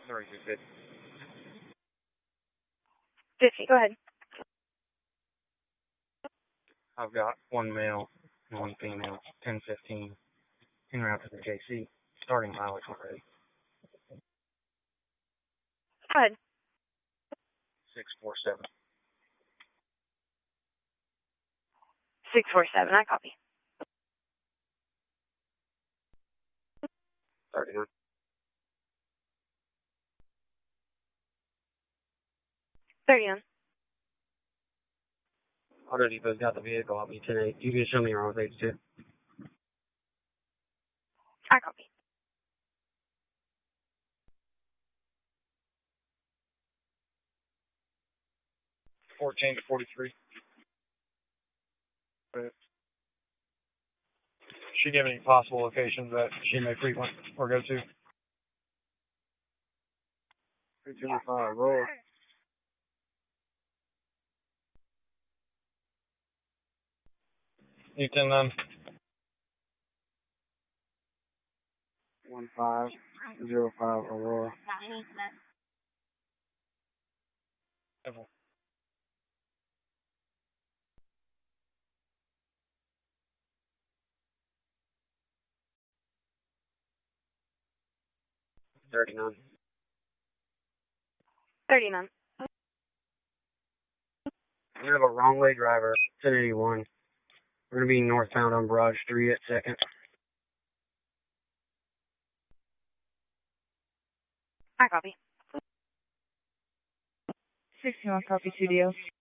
Sorry, good. 50, go ahead. I've got one male and one female, 1015, en route to the JC, starting mileage already. Go ahead. 647. 647, I copy. 39. 31. Auto Depot's got the vehicle. I'll be 10-8. You can show me your own page too. I copy. 14 to 43. She give any possible locations that she may frequent or go to? 325, roll. You 10-9. 1505 Aurora. Evel. 39. 39. We have a wrong way driver, 1081. We're going to be northbound on Barrage 3 at 2nd. I copy. 61, copy 2 deals.